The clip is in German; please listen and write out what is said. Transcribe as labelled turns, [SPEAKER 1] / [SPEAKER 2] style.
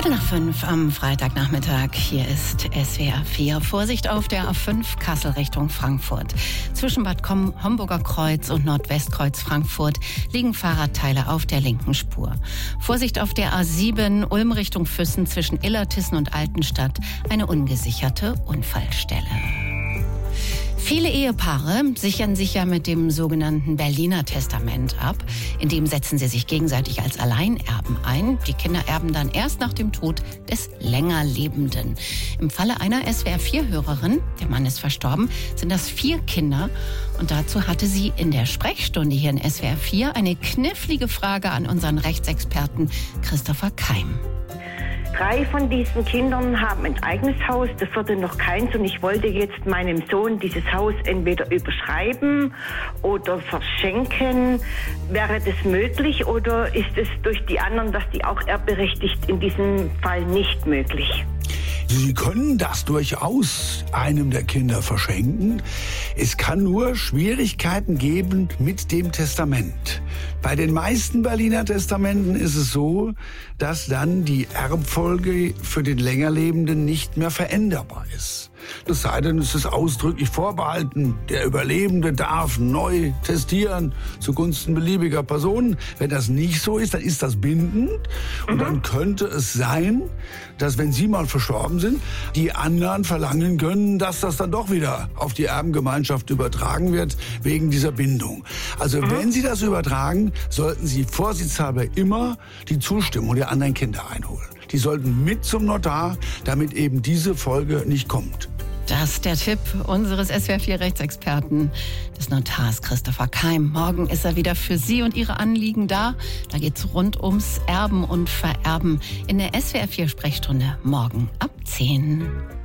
[SPEAKER 1] 4:15 am Freitagnachmittag. Hier ist SWR 4. Vorsicht auf der A5 Kassel Richtung Frankfurt. Zwischen Bad Homburger Kreuz und Nordwestkreuz Frankfurt liegen Fahrradteile auf der linken Spur. Vorsicht auf der A7 Ulm Richtung Füssen zwischen Illertissen und Altenstadt. Eine ungesicherte Unfallstelle. Viele Ehepaare sichern sich ja mit dem sogenannten Berliner Testament ab. In dem setzen sie sich gegenseitig als Alleinerben ein. Die Kinder erben dann erst nach dem Tod des Längerlebenden. Im Falle einer SWR4-Hörerin, der Mann ist verstorben, sind das 4 Kinder. Und dazu hatte sie in der Sprechstunde hier in SWR4 eine knifflige Frage an unseren Rechtsexperten Christopher Keim.
[SPEAKER 2] 3 von diesen Kindern haben ein eigenes Haus, das vierte noch keins. Und ich wollte jetzt meinem Sohn dieses Haus entweder überschreiben oder verschenken. Wäre das möglich oder ist es durch die anderen, dass die auch erbberechtigt, in diesem Fall nicht möglich?
[SPEAKER 3] Sie können das durchaus einem der Kinder verschenken. Es kann nur Schwierigkeiten geben mit dem Testament. Bei den meisten Berliner Testamenten ist es so, dass dann die Erbfolge für den Längerlebenden nicht mehr veränderbar ist. Das sei denn, es ist ausdrücklich vorbehalten. Der Überlebende darf neu testieren zugunsten beliebiger Personen. Wenn das nicht so ist, dann ist das bindend. Und dann könnte es sein, dass wenn Sie mal verstorben sind, die anderen verlangen können, dass das dann doch wieder auf die Erbengemeinschaft übertragen wird, wegen dieser Bindung. Also wenn Sie das übertragen, sollten Sie vorsichtshalber immer die Zustimmung der anderen Kinder einholen. Die sollten mit zum Notar, damit eben diese Folge nicht kommt.
[SPEAKER 1] Das ist der Tipp unseres SWR4-Rechtsexperten, des Notars Christopher Keim. Morgen ist er wieder für Sie und Ihre Anliegen da. Da geht's rund ums Erben und Vererben in der SWR4-Sprechstunde morgen ab 10.